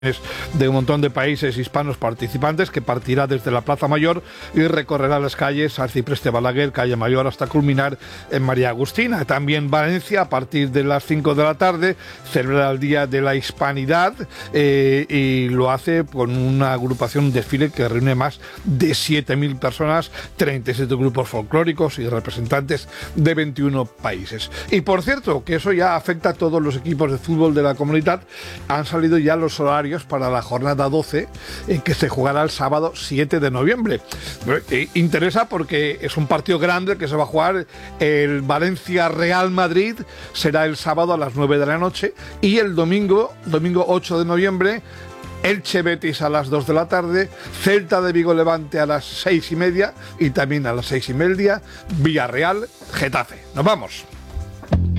de un montón de países hispanos participantes, que partirá desde la Plaza Mayor y recorrerá las calles Arcipreste Balaguer, Calle Mayor, hasta culminar en María Agustina. También Valencia, a partir de las 5 de la tarde, celebra el Día de la Hispanidad y lo hace con una agrupación, un desfile que reúne más de 7.000 personas, 37 grupos folclóricos y representantes de 21 países. Y por cierto, que eso ya afecta a todos los equipos de fútbol de la comunidad. Han salido ya los horarios para la jornada 12, que se jugará el sábado 7 de noviembre. Interesa porque es un partido grande que se va a jugar. El Valencia-Real Madrid será el sábado a las 9 de la noche y el domingo 8 de noviembre, Elche-Betis a las 2 de la tarde, Celta de Vigo-Levante a las 6:30 y también a las 6:30, Villarreal-Getafe. Nos vamos.